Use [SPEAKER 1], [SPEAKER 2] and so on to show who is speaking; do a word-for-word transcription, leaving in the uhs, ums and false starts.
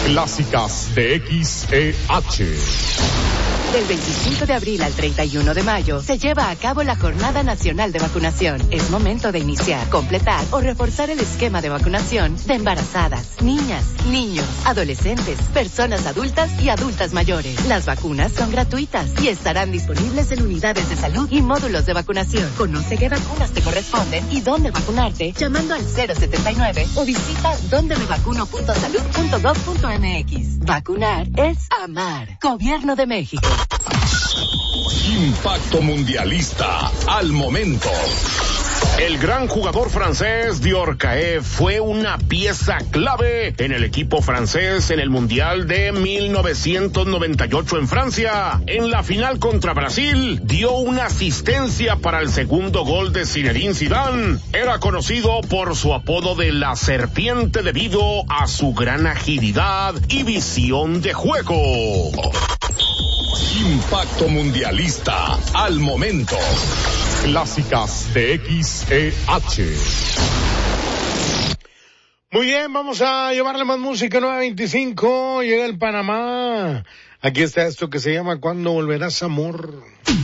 [SPEAKER 1] Clásicas de X E H.
[SPEAKER 2] Del veinticinco de abril al treinta y uno de mayo se lleva a cabo la Jornada Nacional de Vacunación. Es momento de iniciar, completar o reforzar el esquema de vacunación de embarazadas, niñas, niños, adolescentes, personas adultas y adultas mayores. Las vacunas son gratuitas y estarán disponibles en unidades de salud y módulos de vacunación. Conoce qué vacunas te corresponden y dónde vacunarte llamando al cero setenta y nueve o visita donde me vacuno punto salud punto gov punto mx. Vacunar es amar. Gobierno de México.
[SPEAKER 1] Impacto mundialista al momento. El gran jugador francés Dior Caé fue una pieza clave en el equipo francés en el Mundial de mil novecientos noventa y ocho en Francia. En la final contra Brasil, dio una asistencia para el segundo gol de Zinedine Zidane. Era conocido por su apodo de la serpiente debido a su gran agilidad y visión de juego. Impacto mundialista al momento. Clásicas de X E H.
[SPEAKER 3] Muy bien, vamos a llevarle más música. Nueve veinticinco, llega el Panamá. Aquí está esto que se llama ¿Cuándo volverás, amor?